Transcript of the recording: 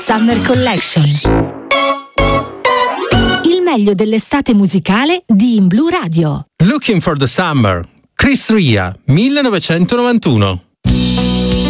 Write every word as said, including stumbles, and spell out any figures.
Summer Collection. Il meglio dell'estate musicale di In Blu Radio. Looking for the Summer, Chris Ria, millenovecentonovantuno.